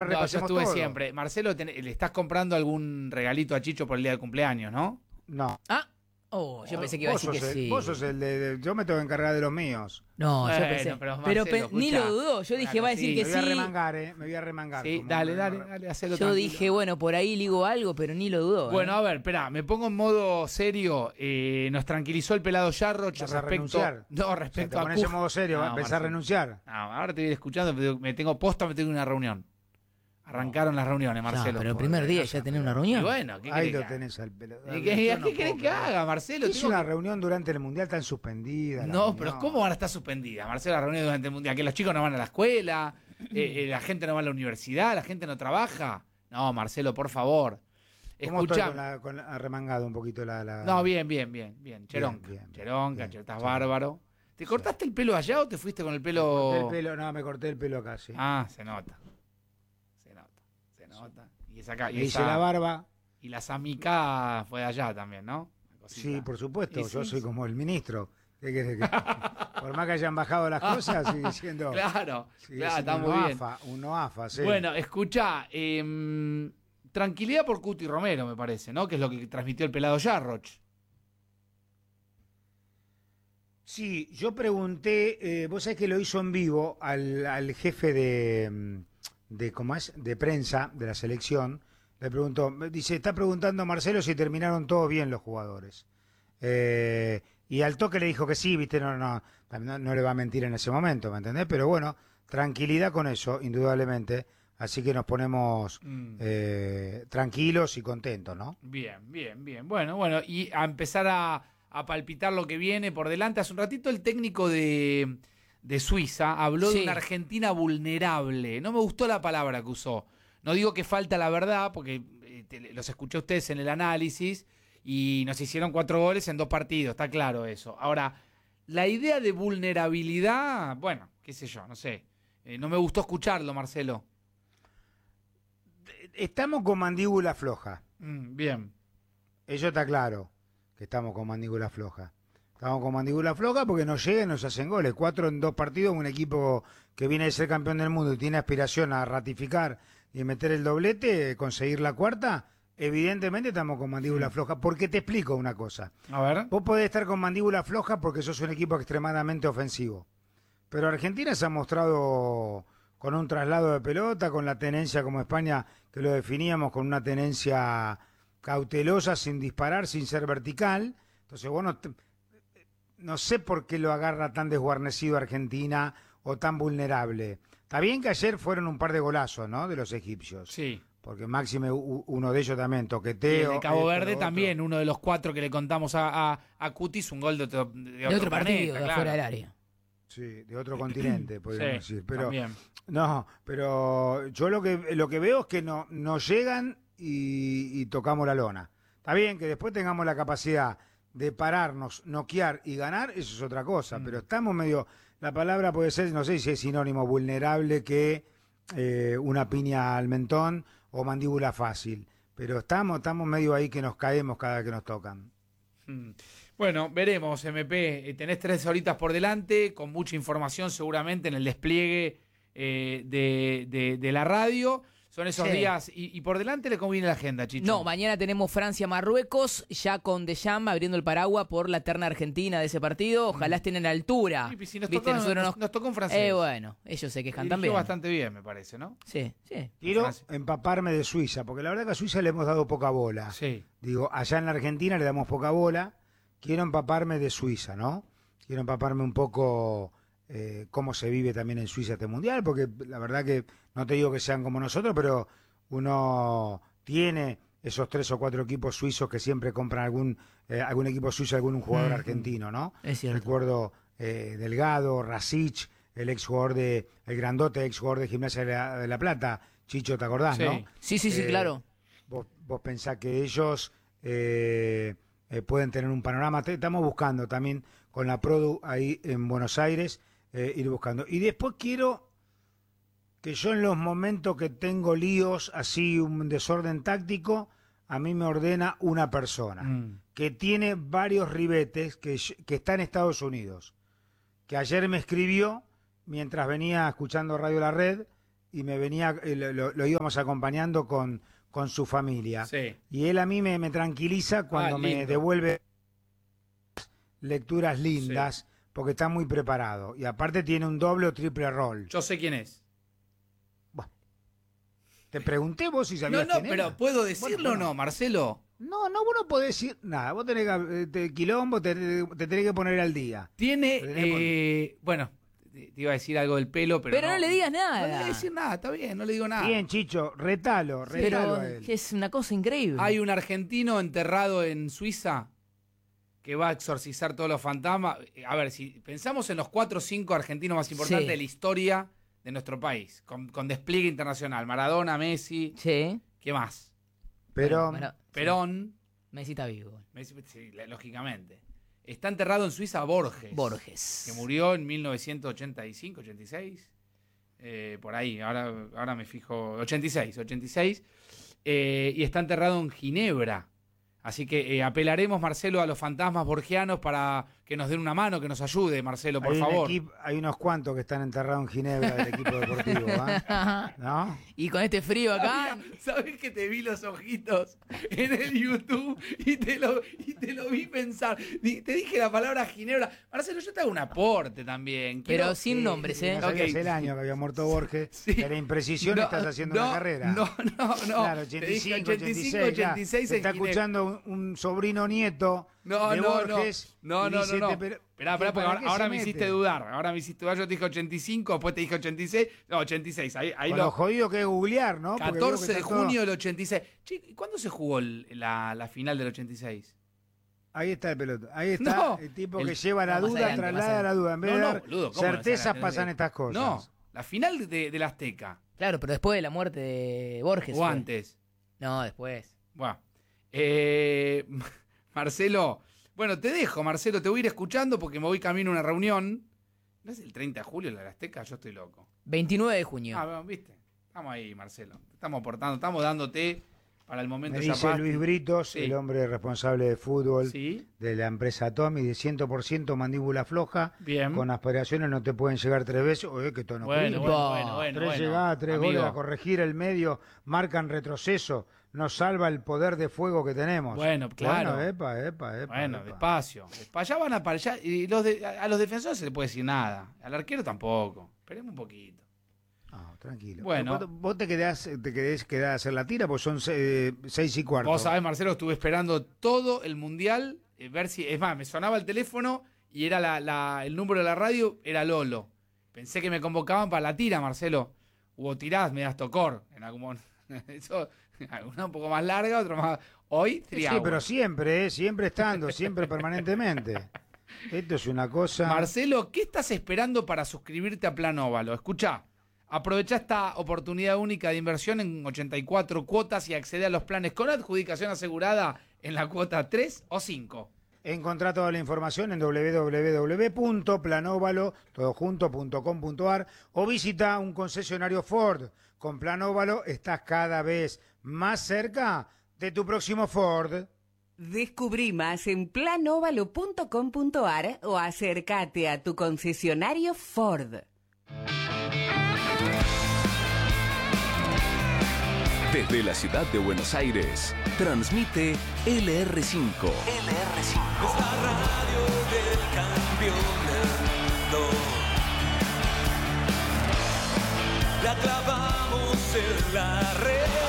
repasemos yo estuve todo. siempre. Marcelo, ¿le estás comprando algún regalito a Chicho por el día del cumpleaños, no? No. Yo pensé que iba a decir que sí. Vos sos el yo me tengo que encargar de los míos. No, yo Bueno, pensé. pero Pero, Marcelo, ni escuchá. lo dudó. Yo dije, va a decir Sí, que Me voy a sí. remangar, me voy a remangar. Sí, como- dale, hacelo Yo tranquilo. dije, bueno, por ahí ligo algo, pero ni lo dudó. Bueno, a ver, espera, me pongo en modo serio. Nos tranquilizó el pelado Jarroch ¿Vas a respecto. renunciar? No, O sea, respecto te a pones en Cuf. modo serio, No, va a empezar a Marcelo. renunciar. No, ahora te voy escuchando, me tengo una reunión. Arrancaron las reuniones, Marcelo. pero el primer día ya tenés una Y reunión. bueno, ¿qué Ahí querés lo que haga? tenés al pelo. ¿Y ¿Qué querés que haga, Marcelo? Es Tengo una que- reunión durante el Mundial tan suspendida. la No, reunión. pero ¿cómo van a estar suspendidas, Marcelo, las reuniones durante el Mundial? Que los chicos no van a la escuela, la gente no va a la universidad, la gente no trabaja. No, Marcelo, por favor. ¿Cómo estoy Escuchá. arremangado un poquito la... No, bien. Cheronca. bien, Cheronca, bien, estás sí. bárbaro. ¿Te cortaste el pelo allá o te fuiste con el pelo? Me corté el pelo acá, sí. Ah, se nota. Y esa acá, Me hice la barba. y la Samica fue de allá también, ¿no? Una cosita. Sí, por supuesto, Y yo sí, soy sí. como el ministro. ¿Qué querés que... Por más que hayan bajado las cosas, sigue siendo... Claro, sigue claro, siendo está muy bien. un OAFA, sí. Bueno, escuchá, tranquilidad por Cuti Romero, me parece, ¿no? Que es lo que transmitió el pelado Jarroch. Sí, yo pregunté, vos sabés que lo hizo en vivo al jefe de ¿cómo es? De prensa de la selección. Le preguntó, dice, está preguntando a Marcelo si terminaron todos bien los jugadores. Y al toque le dijo que sí, viste, no le va a mentir en ese momento, ¿me entendés? Pero bueno, tranquilidad con eso, indudablemente. Así que nos ponemos tranquilos y contentos, ¿no? Bien. Bueno, y a empezar a palpitar lo que viene por delante. Hace un ratito el técnico de Suiza habló de una Argentina vulnerable. No me gustó la palabra que usó. No digo que falta la verdad, porque los escuché a ustedes en el análisis y nos hicieron 4 goles en 2 partidos, está claro eso. Ahora, la idea de vulnerabilidad, bueno, qué sé yo, no sé. No me gustó escucharlo, Marcelo. Estamos con mandíbula floja. Bien. Eso está claro, que estamos con mandíbula floja. Estamos con mandíbula floja porque nos llegan y nos hacen goles. 4 en 2 partidos, un equipo que viene de ser campeón del mundo y tiene aspiración a ratificar y meter el doblete, conseguir la cuarta. Evidentemente estamos con mandíbula floja. Porque te explico una cosa. A ver. Vos podés estar con mandíbula floja porque sos un equipo extremadamente ofensivo. Pero Argentina se ha mostrado con un traslado de pelota, con la tenencia como España, que lo definíamos con una tenencia cautelosa, sin disparar, sin ser vertical. Entonces, bueno, no sé por qué lo agarra tan desguarnecido Argentina o tan vulnerable. Está bien que ayer fueron un par de golazos, ¿no?, de los egipcios. Sí. Porque Máxime, uno de ellos también, Y toqueteo. el de Cabo Verde otro. también, uno de los 4 que le contamos a Cutis, un gol de otro partido, planeta, de claro. afuera del área. Sí, de otro continente, podríamos Sí, decir. Pero, también. no, pero yo lo que veo es que no llegan y tocamos la lona. Está bien que después tengamos la capacidad de pararnos, noquear y ganar, eso es otra cosa, pero estamos medio, la palabra puede ser, no sé si es sinónimo vulnerable que una piña al mentón o mandíbula fácil, pero estamos medio ahí que nos caemos cada vez que nos tocan. Bueno, veremos, MP. Tenés 3 horitas por delante, con mucha información seguramente en el despliegue de la radio. Son esos días. Y por delante le conviene la agenda, Chicho. No, mañana tenemos Francia-Marruecos, ya con Deschamps abriendo el paraguas por la terna argentina de ese partido. Ojalá estén en altura. Sí, si nos ¿Viste? tocó, Nosotros nos tocó un francés. Bueno, ellos se quejan Dirigió también. bastante bien, me parece, ¿no? Sí. Quiero Francia. empaparme de Suiza, porque la verdad que a Suiza le hemos dado poca bola. Sí. Digo, allá en la Argentina le damos poca bola. Quiero empaparme de Suiza, ¿no? Quiero empaparme un poco cómo se vive también en Suiza este mundial, porque la verdad que no te digo que sean como nosotros, pero uno tiene esos 3 o 4 equipos suizos que siempre compran algún equipo suizo, algún jugador argentino, ¿no? Es cierto. Recuerdo Delgado, Rasic, el grandote ex jugador de Gimnasia de la Plata, Chicho, ¿te acordás, Sí. no? Sí, claro. Vos pensás que ellos pueden tener un panorama. Estamos buscando también con la Produ ahí en Buenos Aires, ir buscando. Y después quiero que yo en los momentos que tengo líos, así un desorden táctico, a mí me ordena una persona que tiene varios ribetes, que está en Estados Unidos, que ayer me escribió mientras venía escuchando Radio La Red y me venía, lo íbamos acompañando con su familia. Sí. Y él a mí me tranquiliza cuando me lindo. devuelve lecturas lindas, porque está muy preparado. Y aparte tiene un doble o triple rol. Yo sé quién es. Te pregunté vos si sabías quién pero era. ¿puedo decirlo Bueno. o no, Marcelo? No, vos no podés decir nada. Vos tenés que, quilombo, te tenés que poner al día. Tiene, bueno, te iba a decir algo del pelo, pero no le digas nada. No le voy a decir nada, está bien, no le digo nada. Bien, Chicho, retalo Pero a él. es una cosa increíble. Hay un argentino enterrado en Suiza que va a exorcizar todos los fantasmas. A ver, si pensamos en los 4 o 5 argentinos más importantes de la historia de nuestro país, con despliegue internacional, Maradona, Messi, Sí. ¿qué más? Pero Perón, Messi está vivo. Messi, sí, lógicamente. Está enterrado en Suiza Borges. Que murió en 1985, 86, por ahí, ahora me fijo, 86, y está enterrado en Ginebra. Así que apelaremos, Marcelo, a los fantasmas borgianos para que nos den una mano, que nos ayude, Marcelo, por favor. Hay unos cuantos que están enterrados en Ginebra del equipo deportivo, ¿no? Y con este frío acá... ¿Sabés que te vi los ojitos en el YouTube y te lo vi pensar? Te dije la palabra Ginebra. Marcelo, yo te hago un aporte también. Pero sin nombres, ¿eh? No sabías el año que había muerto Borges. Sí. De la imprecisión estás haciendo una carrera. No. Claro, Te dije 85, 86. Te está escuchando un sobrino nieto de Borges. No. Esperá, porque ahora me hiciste dudar. Yo te dije 85, después te dije 86. No, 86. Ahí lo jodido que es googlear, ¿no? 14 de junio del 86. Che, ¿cuándo se jugó la final del 86? Ahí está el pelotón. Ahí está el tipo que lleva la duda, traslada la duda. En vez de dar certezas pasan estas cosas. No, la final del Azteca. Claro, pero después de la muerte de Borges. ¿O antes? No, después. Bueno. Marcelo, bueno, te dejo, Marcelo, te voy a ir escuchando porque me voy camino a una reunión. ¿No es el 30 de julio la Azteca? Yo estoy loco. 29 de junio. Bueno, viste. Estamos ahí, Marcelo. Te estamos aportando, estamos dándote para el momento. Me dice Luis Britos, el hombre responsable de fútbol de la empresa Tommy, de 100% mandíbula floja. Bien. Con aspiraciones no te pueden llegar 3 veces. Oye, que tono. Bueno. 3 llegadas, 3 goles a corregir el medio, marcan retroceso. Nos salva el poder de fuego que tenemos. Bueno, claro. Bueno, epa. Bueno, despacio. Ya van a allá. Y a los defensores se le puede decir nada. Al arquero tampoco. Esperemos un poquito. No, tranquilo. Bueno. ¿Vos te querés quedar a hacer la tira? Pues son 6:15. Vos sabés, Marcelo, estuve esperando todo el Mundial, ver si... Es más, me sonaba el teléfono y era el número de la radio, era Lolo. Pensé que me convocaban para la tira, Marcelo. Hubo tiradas, me das tocor. En algún eso, alguna un poco más larga, otra más... Hoy, triángulo. Sí, pero siempre estando, siempre permanentemente. Esto es una cosa... Marcelo, ¿qué estás esperando para suscribirte a Plan Óvalo? Escuchá. Aprovecha esta oportunidad única de inversión en 84 cuotas y accede a los planes con adjudicación asegurada en la cuota 3 o 5. Encontrá toda la información en www.planovalo.com.ar o visita un concesionario Ford. Con Plan Óvalo estás cada vez más cerca de tu próximo Ford. Descubrí más en planovalo.com.ar o acércate a tu concesionario Ford. Desde la ciudad de Buenos Aires, transmite LR5. Es la radio del campeonato. La clavamos en la red.